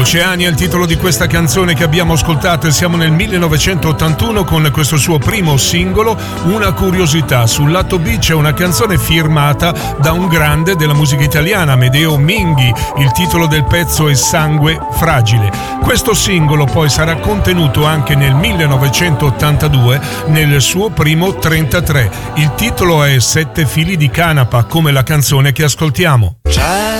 Oceani è il titolo di questa canzone che abbiamo ascoltato e siamo nel 1981 con questo suo primo singolo. Una curiosità, sul lato B c'è una canzone firmata da un grande della musica italiana, Amedeo Minghi. Il titolo del pezzo è Sangue Fragile. Questo singolo poi sarà contenuto anche nel 1982 nel suo primo 33. Il titolo è Sette fili di canapa, come la canzone che ascoltiamo.